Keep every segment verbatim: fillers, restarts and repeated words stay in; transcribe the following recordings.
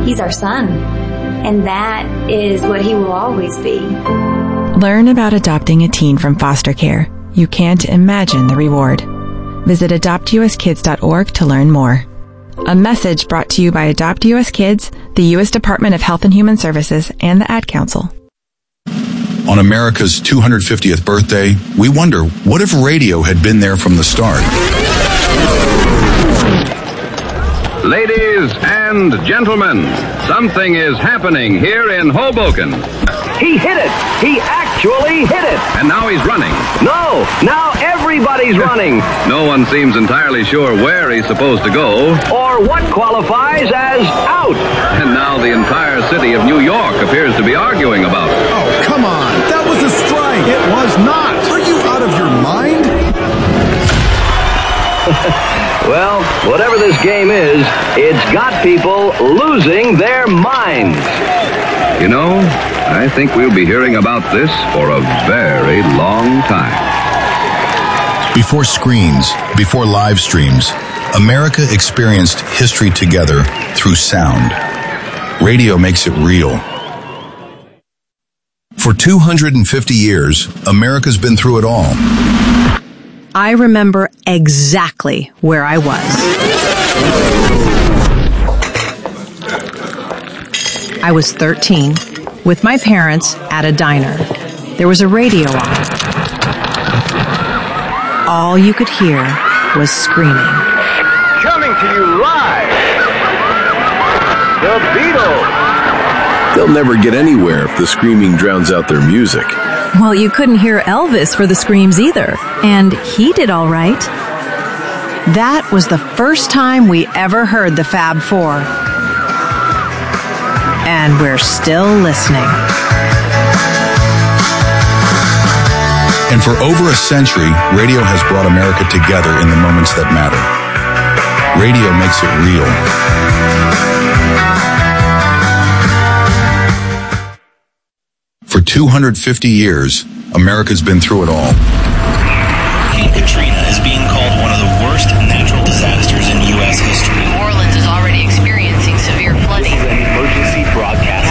He's our son. And that is what he will always be. Learn about adopting a teen from foster care. You can't imagine the reward. Visit adopt u s kids dot org to learn more. A message brought to you by Adopt U S Kids, the U S Department of Health and Human Services, and the Ad Council. On America's two hundred fiftieth birthday, we wonder, what if radio had been there from the start? Ladies and gentlemen, something is happening here in Hoboken. He hit it! He actually hit it! And now he's running. No! Now everybody's running! No one seems entirely sure where he's supposed to go. Or what qualifies as out! And now the entire city of New York appears to be arguing about it. Oh, come on! That was a strike! It was not! Are you out of your mind? Well, whatever this game is, it's got people losing their minds. You know, I think we'll be hearing about this for a very long time. Before screens, before live streams, America experienced history together through sound. Radio makes it real. For two hundred fifty years, America's been through it all. I remember exactly where I was. I was thirteen, with my parents at a diner. There was a radio on. All you could hear was screaming. Coming to you live, the Beatles. They'll never get anywhere if the screaming drowns out their music. Well, you couldn't hear Elvis for the screams either, and he did all right. That was the first time we ever heard the Fab Four. And we're still listening. And for over a century, radio has brought America together in the moments that matter. Radio makes it real. For two hundred fifty years, America's been through it all. Hurricane Katrina is being called one of the worst natural disasters in U S history. New Orleans is already experiencing severe flooding. An emergency broadcast.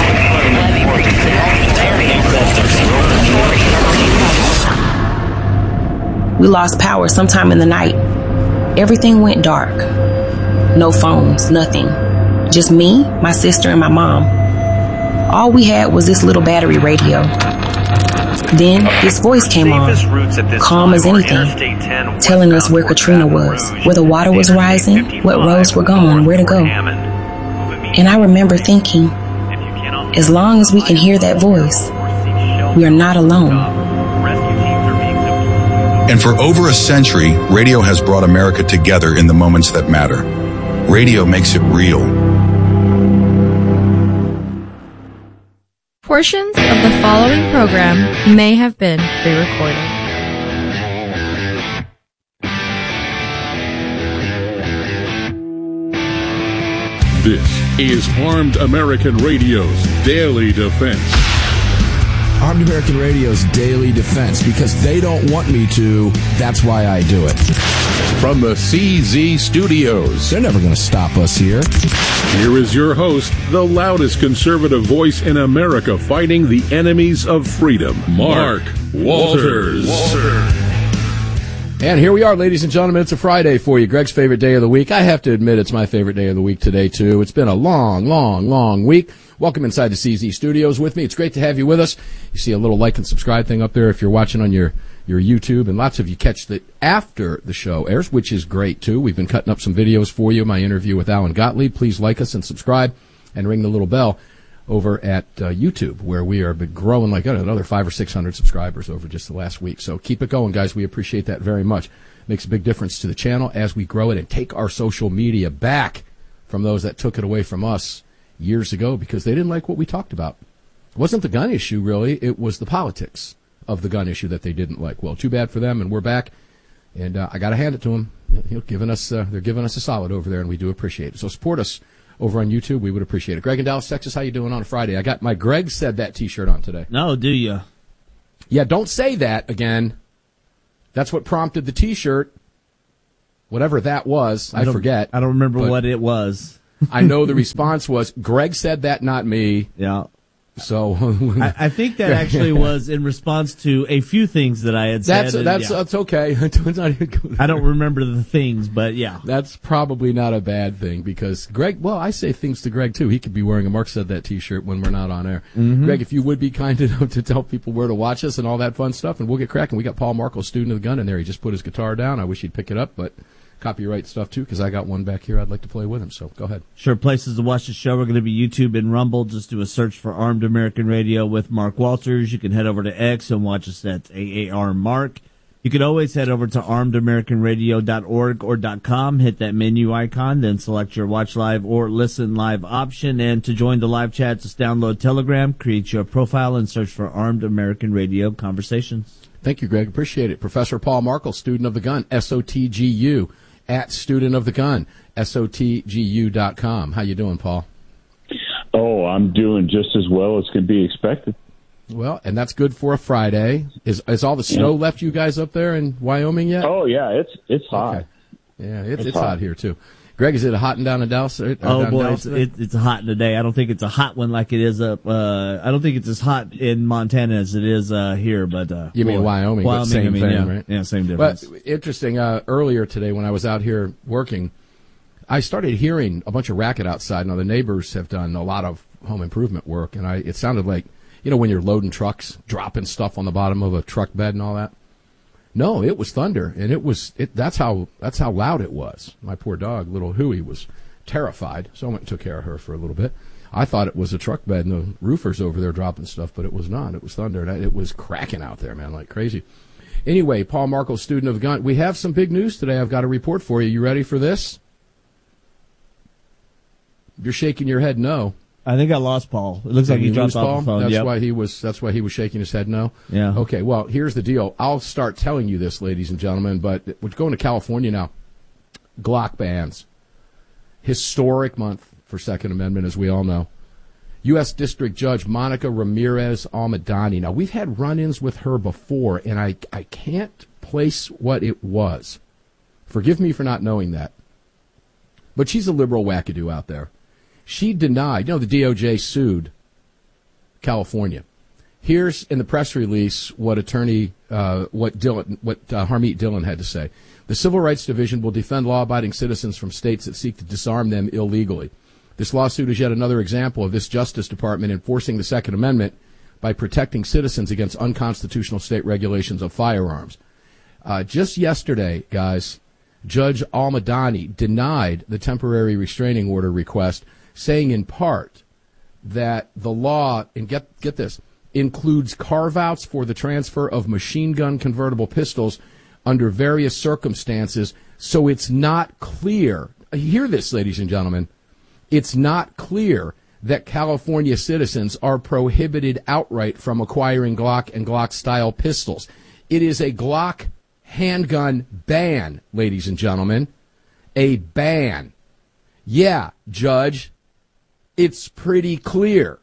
We lost power sometime in the night. Everything went dark. No phones, nothing. Just me, my sister, and my mom. All we had was this little battery radio. Then this voice came on, calm as anything, telling us where Katrina was, where the water was rising, what roads were gone, where to go. And I remember thinking, as long as we can hear that voice, we are not alone. And for over a century, radio has brought America together in the moments that matter. Radio makes it real. Portions of the following program may have been pre-recorded. This is Armed American Radio's Daily Defense. Armed American Radio's Daily Defense, because they don't want me to, that's why I do it. From the C Z Studios. They're never going to stop us here. Here is your host, the loudest conservative voice in America fighting the enemies of freedom, Mark Walters. And here we are, ladies and gentlemen. It's a Friday for you, Greg's favorite day of the week. I have to admit it's my favorite day of the week today, too. It's been a long, long, long week. Welcome inside the C Z Studios with me. It's great to have you with us. You see a little like and subscribe thing up there if you're watching on your, your YouTube, and lots of you catch it after the show airs, which is great, too. We've been cutting up some videos for you, my interview with Alan Gottlieb. Please like us and subscribe and ring the little bell over at uh, YouTube, where we are growing like uh, another five or six hundred subscribers over just the last week. So keep it going, guys. We appreciate that very much. Makes a big difference to the channel as we grow it and take our social media back from those that took it away from us years ago because they didn't like what we talked about. It wasn't the gun issue, really. It was the politics of the gun issue that they didn't like. Well, too bad for them, and we're back. And uh, I got to hand it to them. You know, giving us, uh, they're giving us a solid over there, and we do appreciate it. So support us over on YouTube. We would appreciate it. Greg in Dallas, Texas, how you doing on a Friday? I got my Greg Said That T-shirt on today. No, do you? Yeah, don't say that again. That's what prompted the T-shirt. Whatever that was, I, I forget. I don't remember but, what it was. I know the response was, Greg said that, not me. Yeah. So I, I think that actually was in response to a few things that I had that's, said. That's yeah. that's okay. I don't remember the things, but yeah. That's probably not a bad thing because Greg, well, I say things to Greg too. He could be wearing a Mark Said That t-shirt when we're not on air. Mm-hmm. Greg, if you would be kind enough to tell people where to watch us and all that fun stuff, and we'll get cracking. We got Paul Markle, Student of the Gun, in there. He just put his guitar down. I wish he'd pick it up, but copyright stuff too, because I got one back here I'd like to play with him, so go ahead. Sure, places to watch the show. We're going to be YouTube and Rumble. Just do a search for Armed American Radio with Mark Walters. You can head over to X and watch us at A A R Mark. You can always head over to armed american radio dot org or .com, hit that menu icon, then select your watch live or listen live option. And to join the live chat, just download Telegram, create your profile, and search for Armed American Radio Conversations. Thank you, Greg. Appreciate it. Professor Paul Markle, Student of the Gun, S O T G U. At Student of the Gun, S O T G U dot com. How you doing, Paul? Oh, I'm doing just as well as could be expected. Well, and that's good for a Friday. Is is all the snow yeah. left you guys up there in Wyoming yet? Oh, yeah, it's it's hot. Okay. Yeah, it's, it's, it's hot. hot here, too. Greg, is it hot and down in Dallas? Uh, oh, down boy, Dallas it's, it, it's hot today. I don't think it's a hot one like it is up. Uh, I don't think it's as hot in Montana as it is uh, here. But uh, You boy, mean Wyoming, Wyoming but same I mean, thing, yeah, right? Yeah, same difference. But interesting, uh, earlier today when I was out here working, I started hearing a bunch of racket outside. Now, the neighbors have done a lot of home improvement work, and I it sounded like, you know, when you're loading trucks, dropping stuff on the bottom of a truck bed and all that. No, it was thunder, and it was it. That's how that's how loud it was. My poor dog, little Huey, was terrified, so I went and took care of her for a little bit. I thought it was a truck bed and the roofers over there dropping stuff, but it was not. It was thunder, and it was cracking out there, man, like crazy. Anyway, Paul Markle, Student of the Gun. We have some big news today. I've got a report for you. You ready for this? You're shaking your head no. I think I lost Paul. It looks Did like he dropped Paul? off the phone. That's yep. why he was. That's why he was shaking his head no. Yeah. Okay. Well, here's the deal. I'll start telling you this, ladies and gentlemen. But we're going to California now. Glock bans. Historic month for Second Amendment, as we all know. U S District Judge Monica Ramirez Almadani. Now, we've had run-ins with her before, and I I can't place what it was. Forgive me for not knowing that. But she's a liberal wackadoo out there. She denied, you know, the D O J sued California. Here's in the press release what attorney, uh, what Dillon, what uh, Harmeet Dillon had to say. The Civil Rights Division will defend law-abiding citizens from states that seek to disarm them illegally. This lawsuit is yet another example of this Justice Department enforcing the Second Amendment by protecting citizens against unconstitutional state regulations of firearms. Uh, just yesterday, guys, Judge Almadani denied the temporary restraining order request, saying in part that the law, and get get this, includes carve-outs for the transfer of machine gun convertible pistols under various circumstances, so it's not clear. Hear this, ladies and gentlemen. It's not clear that California citizens are prohibited outright from acquiring Glock and Glock-style pistols. It is a Glock handgun ban, ladies and gentlemen. A ban. Yeah, Judge, it's pretty clear.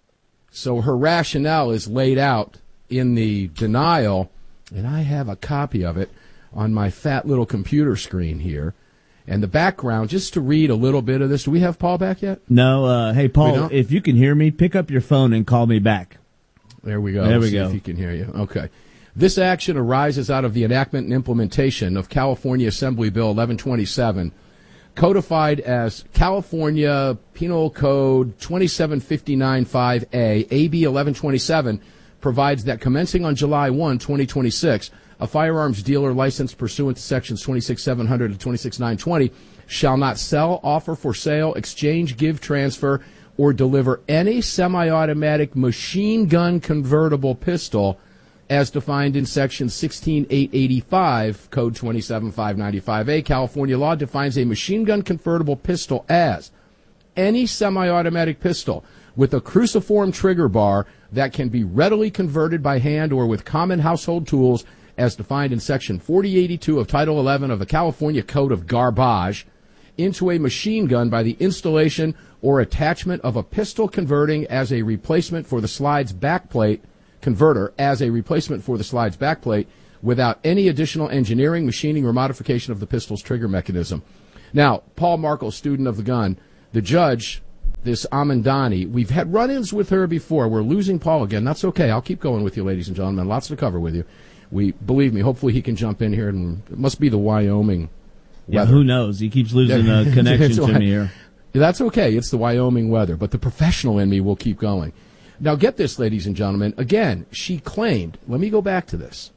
So her rationale is laid out in the denial, and I have a copy of it on my fat little computer screen here. And the background, just to read a little bit of this. Do we have Paul back yet? No. Uh, hey, Paul, if you can hear me, pick up your phone and call me back. There we go. There we Let's see go. if he can hear you. Okay. This action arises out of the enactment and implementation of California Assembly Bill eleven twenty-seven, codified as California Penal Code twenty-seven fifty-nine five A. A B eleven twenty-seven provides that commencing on July first, twenty twenty-six, a firearms dealer licensed pursuant to sections twenty-six seven hundred and twenty-six nine twenty shall not sell, offer for sale, exchange, give, transfer, or deliver any semi-automatic machine gun convertible pistol as defined in section sixteen eight eighty-five, code twenty-seven five ninety-five A. California law defines a machine gun convertible pistol as any semi-automatic pistol with a cruciform trigger bar that can be readily converted by hand or with common household tools as defined in section forty eighty-two of Title eleven of the California Code of Garbage into a machine gun by the installation or attachment of a pistol converting as a replacement for the slide's backplate converter as a replacement for the slide's backplate without any additional engineering, machining, or modification of the pistol's trigger mechanism. Now, Paul Markle, Student of the Gun, the judge, this Amandani, we've had run-ins with her before. We're losing Paul again. That's okay. I'll keep going with you, ladies and gentlemen. Lots to cover with you. We believe me. Hopefully he can jump in here, and it must be the Wyoming Yeah, weather. who knows? He keeps losing a connection to me here. That's okay. It's the Wyoming weather, but the professional in me will keep going. Now, get this, ladies and gentlemen. Again, she claimed, let me go back to this.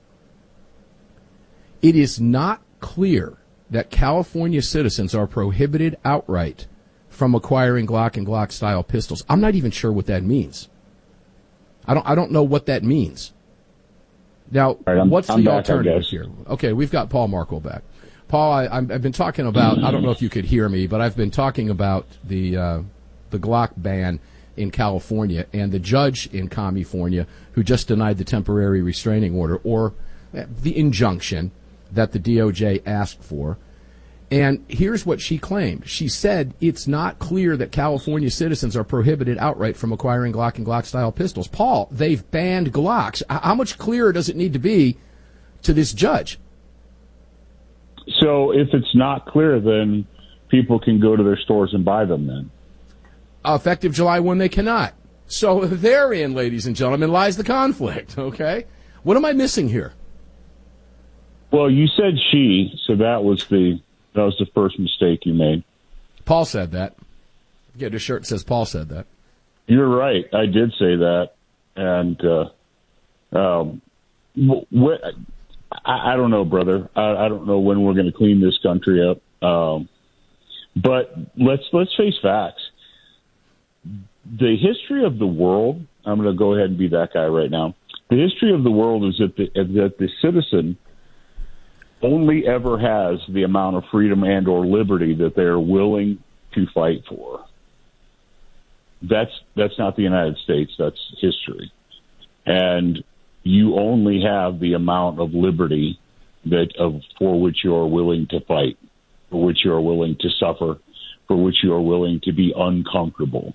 It is not clear that California citizens are prohibited outright from acquiring Glock and Glock-style pistols. I'm not even sure what that means. I don't. I don't know what that means. Now, right, I'm, what's I'm the back, alternative here? Okay, we've got Paul Markle back. Paul, I, I've been talking about. I don't know if you could hear me, but I've been talking about the uh, the Glock ban in California and the judge in California who just denied the temporary restraining order or the injunction that the D O J asked for. And here's what she claimed. She said it's not clear that California citizens are prohibited outright from acquiring Glock and Glock-style pistols. Paul, they've banned Glocks. How much clearer does it need to be to this judge? So if it's not clear, then people can go to their stores and buy them then. Effective July first, they cannot. So therein, ladies and gentlemen, lies the conflict, okay? What am I missing here? Well, you said she, so that was the that was the first mistake you made. Paul said that. Yeah, the shirt says Paul said that. You're right. I did say that. And uh, um, what, I, I don't know, brother. I, I don't know when we're going to clean this country up. Um, but let's let's face facts. The history of the world, I'm going to go ahead and be that guy right now. The history of the world is that the, that the citizen only ever has the amount of freedom and or liberty that they're willing to fight for. That's that's not the United States. That's history. And you only have the amount of liberty that of for which you are willing to fight, for which you are willing to suffer, for which you are willing to be uncomfortable.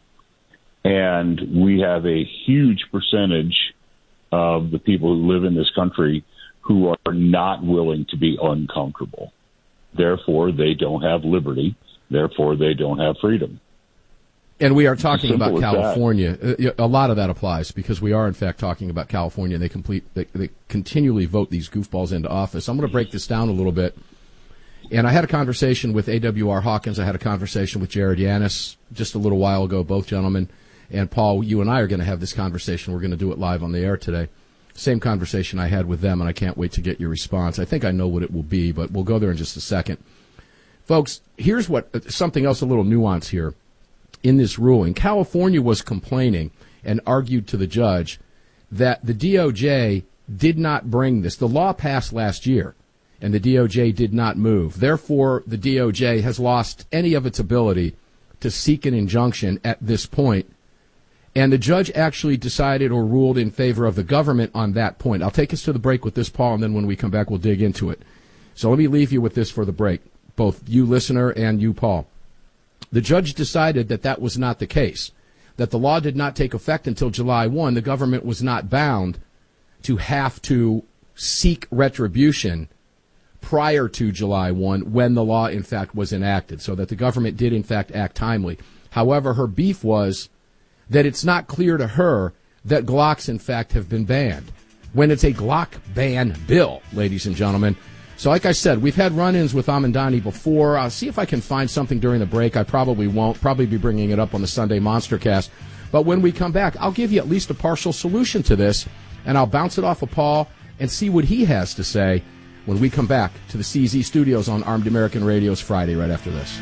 And we have a huge percentage of the people who live in this country who are not willing to be uncomfortable. Therefore, they don't have liberty. Therefore, they don't have freedom. And we are talking about California. That. A lot of that applies because we are, in fact, talking about California. And they complete, they, they continually vote these goofballs into office. I'm going to break this down a little bit. And I had a conversation with A W R Hawkins. I had a conversation with Jared Yanis just a little while ago, both gentlemen. And, Paul, you and I are going to have this conversation. We're going to do it live on the air today. Same conversation I had with them, and I can't wait to get your response. I think I know what it will be, but we'll go there in just a second. Folks, here's what something else, a little nuance here. In this ruling, California was complaining and argued to the judge that the D O J did not bring this. The law passed last year, and the D O J did not move. Therefore, the D O J has lost any of its ability to seek an injunction at this point. And the judge actually decided or ruled in favor of the government on that point. I'll take us to the break with this, Paul, and then when we come back, we'll dig into it. So let me leave you with this for the break, both you, listener, and you, Paul. The judge decided that that was not the case, that the law did not take effect until July first. The government was not bound to have to seek retribution prior to July first when the law, in fact, was enacted, so that the government did, in fact, act timely. However, her beef was that it's not clear to her that Glocks, in fact, have been banned, when it's a Glock ban bill, ladies and gentlemen. So like I said, we've had run-ins with Amandani before. I'll see if I can find something during the break. I probably won't. Probably be bringing it up on the Sunday Monstercast. But when we come back, I'll give you at least a partial solution to this, and I'll bounce it off of Paul and see what he has to say when we come back to the C Z studios on Armed American Radio's Friday right after this.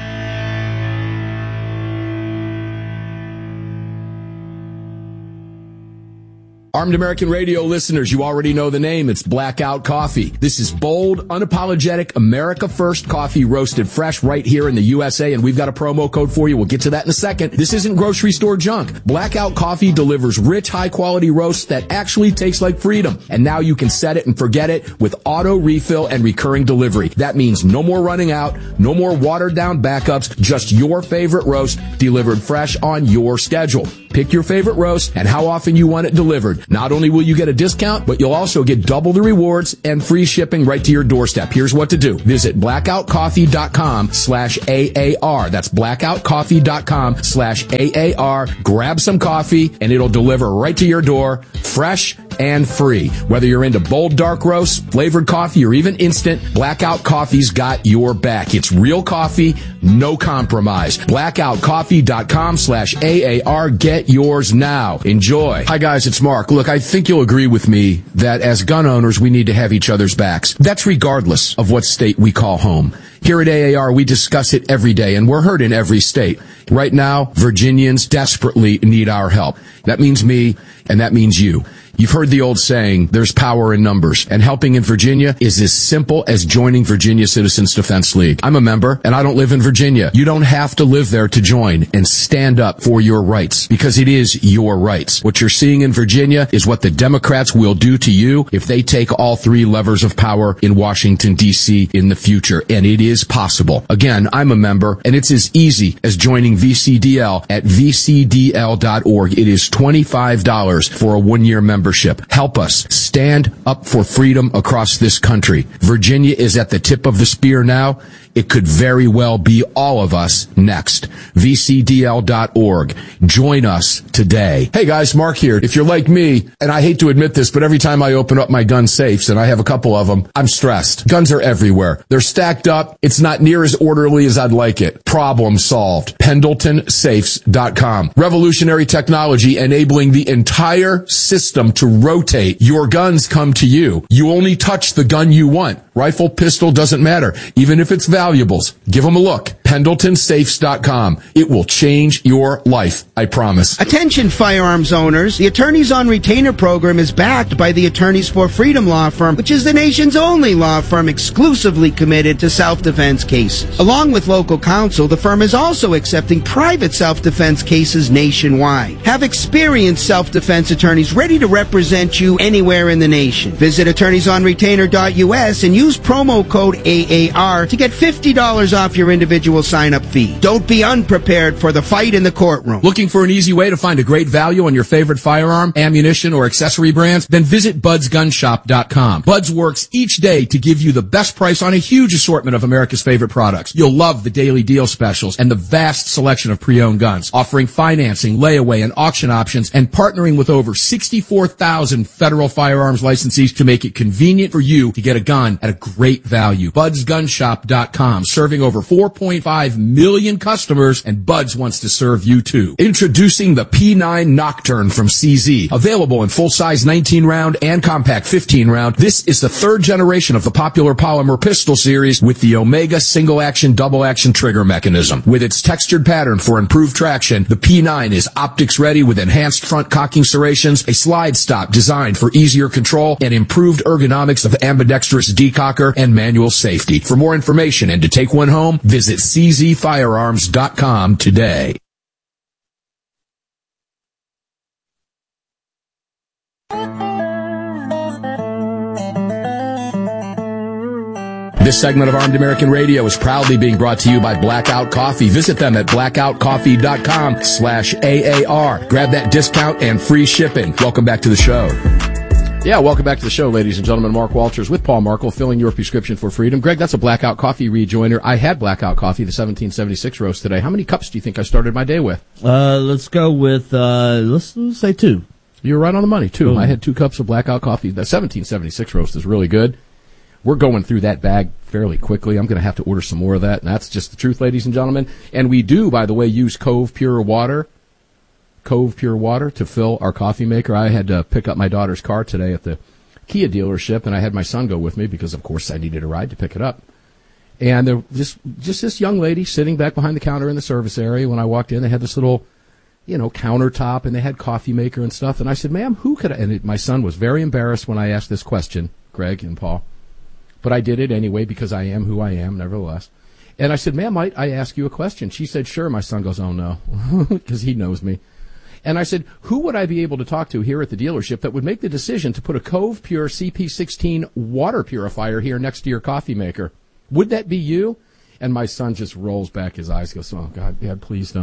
Armed American Radio listeners, you already know the name. It's Blackout Coffee. This is bold, unapologetic, America First coffee roasted fresh right here in the U S A, and we've got a promo code for you. We'll get to that in a second. This isn't grocery store junk. Blackout Coffee delivers rich, high-quality roasts that actually taste like freedom. And now you can set it and forget it with auto refill and recurring delivery. That means no more running out, no more watered-down backups, just your favorite roast delivered fresh on your schedule. Pick your favorite roast and how often you want it delivered. Not only will you get a discount, but you'll also get double the rewards and free shipping right to your doorstep. Here's what to do. Visit blackoutcoffee.com slash AAR. That's blackoutcoffee.com slash AAR. Grab some coffee and it'll deliver right to your door, fresh and free. Whether you're into bold dark roasts, flavored coffee, or even instant, Blackout Coffee's got your back. It's real coffee, no compromise. blackoutcoffee.com slash AAR. Get yours now. Enjoy. Hi guys, it's Mark. Look, I think you'll agree with me that as gun owners, we need to have each other's backs. That's regardless of what state we call home. Here at A A R, we discuss it every day, and we're heard in every state. Right now, Virginians desperately need our help. That means me, and that means you. You've heard the old saying, there's power in numbers, and helping in Virginia is as simple as joining Virginia Citizens Defense League. I'm a member, and I don't live in Virginia. You don't have to live there to join and stand up for your rights, because it is your rights. What you're seeing in Virginia is what the Democrats will do to you if they take all three levers of power in Washington, D C in the future, and it is possible. Again, I'm a member, and it's as easy as joining V C D L at v c d l dot org. It is twenty-five dollars for a one-year membership. Help us stand up for freedom across this country. Virginia is at the tip of the spear now. It could very well be all of us next. v c d l dot org. Join us today. Hey guys, Mark here. If you're like me, and I hate to admit this, but every time I open up my gun safes, and I have a couple of them, I'm stressed. Guns are everywhere. They're stacked up. It's not near as orderly as I'd like it. Problem solved. pendleton safes dot com. Revolutionary technology enabling the entire system to rotate. Your guns come to you. You only touch the gun you want. Rifle, pistol, doesn't matter. Even if it's valuables, give them a look. pendleton safes dot com. It will change your life, I promise. Attention firearms owners. The Attorneys on Retainer program is backed by the Attorneys for Freedom law firm, which is the nation's only law firm exclusively committed to self-defense cases. Along with local counsel, the firm is also accepting private self-defense cases nationwide. Have experienced self-defense attorneys ready to represent you anywhere in the nation. Visit attorneys on retainer dot u s and use promo code A A R to get fifty dollars off your individual sign-up fee. Don't be unprepared for the fight in the courtroom. Looking for an easy way to find a great value on your favorite firearm, ammunition, or accessory brands? Then visit buds gun shop dot com. Buds works each day to give you the best price on a huge assortment of America's favorite products. You'll love the daily deal specials and the vast selection of pre-owned guns, offering financing, layaway, and auction options, and partnering with over sixty-four thousand federal firearms licensees to make it convenient for you to get a gun at a great value. buds gun shop dot com, serving over four point five million customers, and Buds wants to serve you too. Introducing the P nine Nocturne from C Z. Available in full-size nineteen round and compact fifteen round, this is the third generation of the popular polymer pistol series with the Omega single-action, double-action trigger mechanism. With its textured pattern for improved traction, the P nine is optics-ready with enhanced front cocking serrations, a slide stop designed for easier control, and improved ergonomics of ambidextrous decocker and manual safety. For more information and to take one home, visit c z firearms dot com today. This segment of Armed American Radio is proudly being brought to you by Blackout Coffee. Visit them at blackout coffee dot com slash A A R. Grab that discount and free shipping. Welcome back to the show. Yeah, welcome back to the show, ladies and gentlemen. Mark Walters with Paul Markle, filling your prescription for freedom. Greg, that's a Blackout Coffee rejoiner. I had Blackout Coffee, the seventeen seventy-six roast today. How many cups do you think I started my day with? Uh, let's go with, uh, let's, let's say two. You were right on the money, two. Boom. I had two cups of Blackout Coffee. The seventeen seventy-six roast is really good. We're going through that bag fairly quickly. I'm going to have to order some more of that, and that's just the truth, ladies and gentlemen. And we do, by the way, use Cove Pure Water, Cove Pure Water to fill our coffee maker. I had to pick up my daughter's car today at the Kia dealership, and I had my son go with me because, of course, I needed a ride to pick it up. And there just just this young lady sitting back behind the counter in the service area. When I walked in, they had this little, you know, countertop, and they had coffee maker and stuff. And I said, ma'am, who could I? And it, my son was very embarrassed when I asked this question, Greg and Paul. But I did it anyway because I am who I am, nevertheless. And I said, ma'am, might I ask you a question? She said, sure. My son goes, oh, no, because he knows me. And I said, who would I be able to talk to here at the dealership that would make the decision to put a Cove Pure C P sixteen water purifier here next to your coffee maker? Would that be you? And my son just rolls back his eyes, goes, oh, God, Dad, please don't.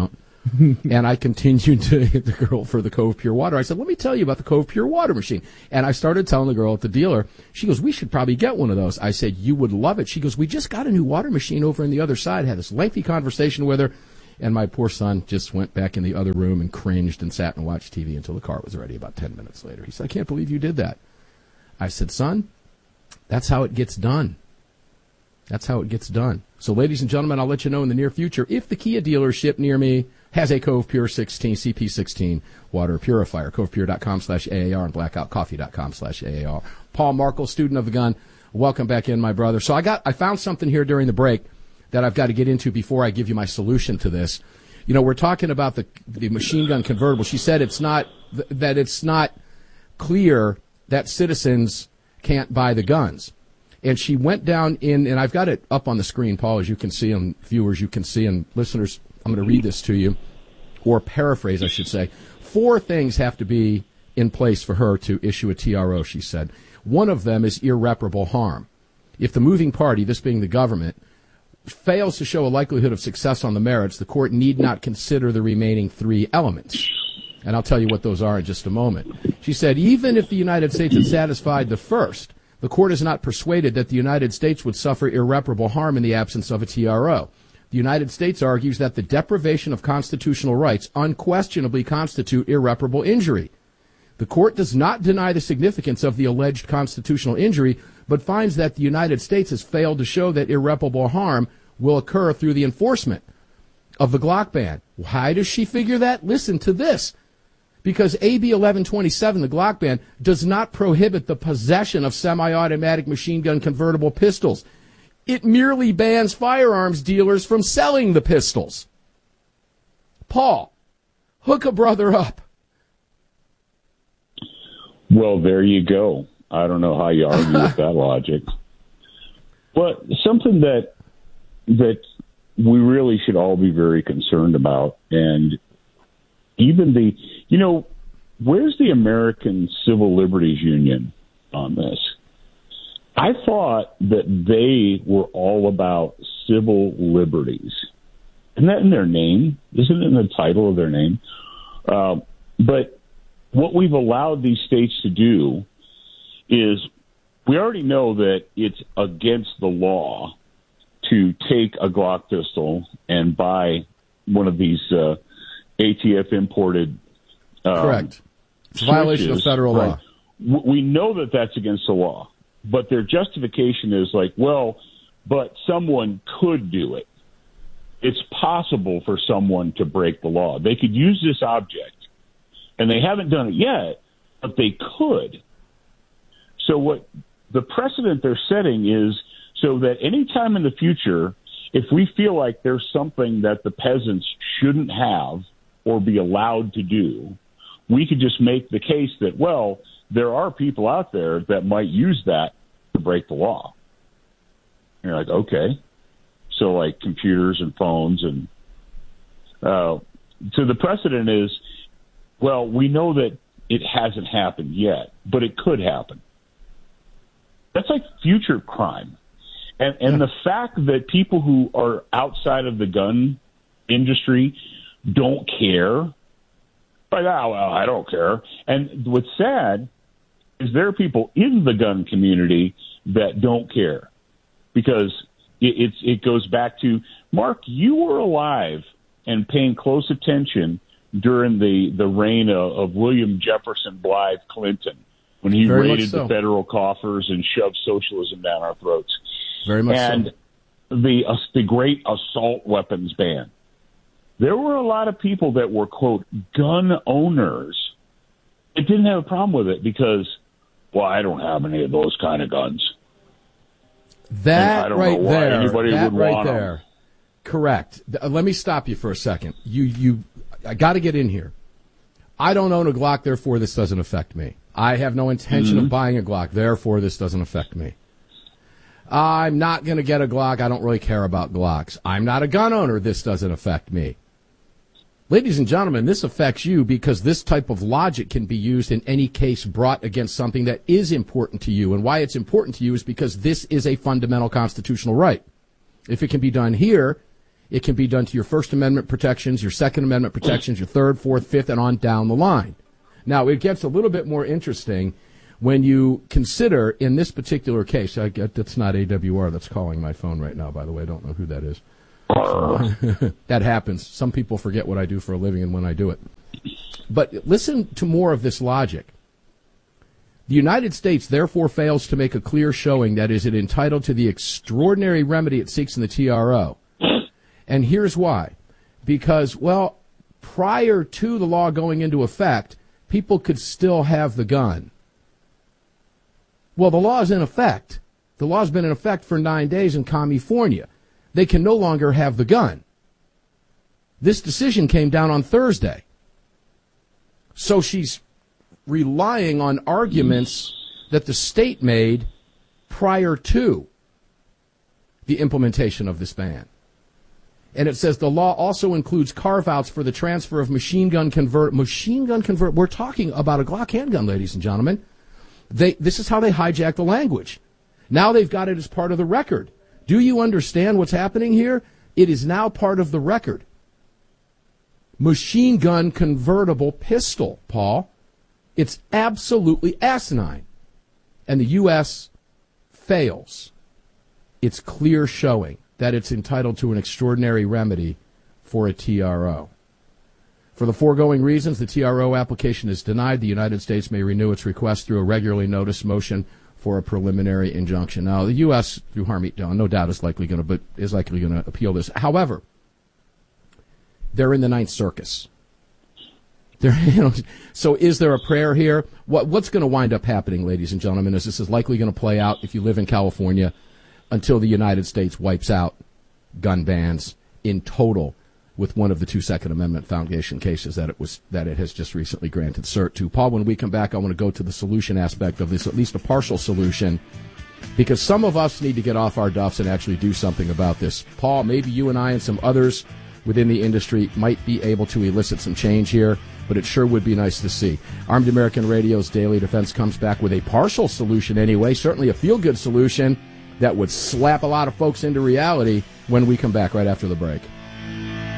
And I continued to hit the girl for the Cove Pure Water. I said, let me tell you about the Cove Pure Water machine. And I started telling the girl at the dealer, she goes, we should probably get one of those. I said, you would love it. She goes, we just got a new water machine over on the other side. Had this lengthy conversation with her. And my poor son just went back in the other room and cringed and sat and watched T V until the car was ready about ten minutes later. He said, I can't believe you did that. I said, son, that's how it gets done. That's how it gets done. So, ladies and gentlemen, I'll let you know in the near future if the Kia dealership near me has a Cove Pure sixteen, C P sixteen water purifier. CovePure.com slash AAR and BlackoutCoffee.com slash AAR. Paul Markle, student of the gun, welcome back in, my brother. So I got, I found something here during the break that I've got to get into before I give you my solution to this. You know, we're talking about the the machine gun convertible. She said it's not that it's not clear that citizens can't buy the guns. And she went down in, and I've got it up on the screen, Paul, as you can see, and viewers, you can see, and listeners, I'm going to read this to you, or paraphrase, I should say. Four things have to be in place for her to issue a T R O, she said. One of them is irreparable harm. If the moving party, this being the government, fails to show a likelihood of success on the merits, the court need not consider the remaining three elements. And I'll tell you what those are in just a moment. She said, even if the United States had satisfied the first, the court is not persuaded that the United States would suffer irreparable harm in the absence of a T R O. The United States argues that the deprivation of constitutional rights unquestionably constitute irreparable injury. The court does not deny the significance of the alleged constitutional injury, but finds that the United States has failed to show that irreparable harm will occur through the enforcement of the Glock ban. Why does she figure that? Listen to this. Because A B eleven twenty-seven, the Glock ban, does not prohibit the possession of semi-automatic machine gun convertible pistols. It merely bans firearms dealers from selling the pistols. Paul, hook a brother up. Well, there you go. I don't know how you argue with that logic. But something that that we really should all be very concerned about, and even the, you know, where's the American Civil Liberties Union on this? I thought that they were all about civil liberties. Isn't that in their name? Isn't it in the title of their name? Uh, but what we've allowed these states to do is we already know that it's against the law to take a Glock pistol and buy one of these uh, A T F imported. Um, Correct. It's a violation of federal right. law. We know that that's against the law, but their justification is like, well, but someone could do it. It's possible for someone to break the law. They could use this object, and they haven't done it yet, but they could. So what the precedent they're setting is so that any time in the future, if we feel like there's something that the peasants shouldn't have or be allowed to do, we could just make the case that, well, there are people out there that might use that to break the law. And you're like, okay. So like computers and phones and uh, so the precedent is, well, we know that it hasn't happened yet, but it could happen. That's like future crime. And and the fact that people who are outside of the gun industry don't care, like, oh, well, I don't care. And what's sad is there are people in the gun community that don't care because it, it's, it goes back to, Mark, you were alive and paying close attention during the, the reign of, of William Jefferson Blythe Clinton when he Very raided so. the federal coffers and shoved socialism down our throats. Very much and so. the uh, the great assault weapons ban. There were a lot of people that were, quote, gun owners that didn't have a problem with it because, well, I don't have any of those kind of guns. That right there, anybody that would right want there. them. Correct. Uh, let me stop you for a second. You, you, I got to get in here. I don't own a Glock, therefore this doesn't affect me. I have no intention Mm-hmm. of buying a Glock, therefore this doesn't affect me. I'm not going to get a Glock. I don't really care about Glocks. I'm not a gun owner. This doesn't affect me. Ladies and gentlemen, this affects you because this type of logic can be used in any case brought against something that is important to you. And why it's important to you is because this is a fundamental constitutional right. If it can be done here, It can be done to your First Amendment protections, your Second Amendment protections, your third, fourth, fifth, and on down the line. Now, it gets a little bit more interesting when you consider, in this particular case, I get, that's not A W R that's calling my phone right now, by the way. I don't know who that is. That happens. Some people forget what I do for a living and when I do it. But listen to more of this logic. The United States therefore fails to make a clear showing that is it entitled to the extraordinary remedy it seeks in the T R O. And here's why. Because, well, prior to the law going into effect, people could still have the gun. Well, the law is in effect. The law's been in effect for nine days in California. They can no longer have the gun. This decision came down on Thursday. So she's relying on arguments that the state made prior to the implementation of this ban. And it says the law also includes carve-outs for the transfer of machine gun convert, machine gun convert. We're talking about a Glock handgun, ladies and gentlemen. They, this is how they hijack the language. Now they've got it as part of the record. Do you understand what's happening here? It is now part of the record. Machine gun convertible pistol, Paul. It's absolutely asinine. And the U S fails its clear showing that it's entitled to an extraordinary remedy for a T R O. For the foregoing reasons, the T R O application is denied. The United States may renew its request through a regularly noticed motion for a preliminary injunction. Now, the U S, through Harmeet Dillon, no doubt is likely going to, but is likely going to appeal this. However, they're in the Ninth Circus. They're, you know, so is there a prayer here? What, what's going to wind up happening, ladies and gentlemen, is this is likely going to play out if you live in California until the United States wipes out gun bans in total with one of the two Second Amendment Foundation cases that it was that it has just recently granted cert to. Paul, when we come back, I want to go to the solution aspect of this, at least a partial solution, because some of us need to get off our duffs and actually do something about this. Paul, maybe you and I and some others within the industry might be able to elicit some change here, but it sure would be nice to see. Armed American Radio's Daily Defense comes back with a partial solution anyway, certainly a feel-good solution that would slap a lot of folks into reality when we come back right after the break.